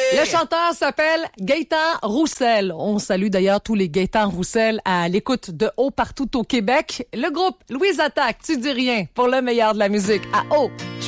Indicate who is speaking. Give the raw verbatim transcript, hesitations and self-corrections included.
Speaker 1: Le chanteur s'appelle Gaëtan Roussel. On salue d'ailleurs tous les Gaëtan Roussel à l'écoute de Haut partout au Québec. Le groupe Louise Attaque, tu dis rien pour le meilleur de la musique à Haut.